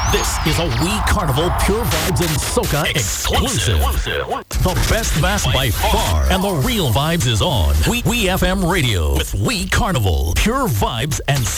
This is a We Carnival Pure Vibes and Soca exclusive. The best bass by far, and the real vibes is on We FM Radio with We Carnival Pure Vibes and